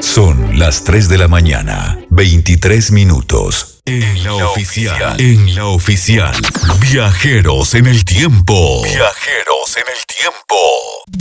Son las 3 de la mañana, 23 minutos. En la oficial. Viajeros en el tiempo.